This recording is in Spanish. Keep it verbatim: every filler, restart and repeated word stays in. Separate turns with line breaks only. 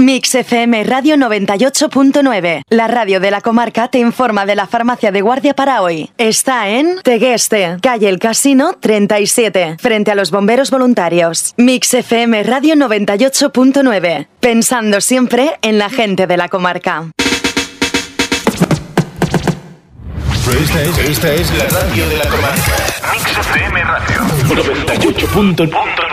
Mix F M Radio noventa y ocho punto nueve. La radio de la comarca te informa de la farmacia de guardia para hoy. Está en Tegueste, calle El Casino treinta y siete, frente a los bomberos voluntarios. Mix F M Radio noventa y ocho punto nueve. Pensando siempre en la gente de la comarca.
Esta es, esta es la radio de la comarca.
Mix F M Radio
noventa y ocho punto nueve.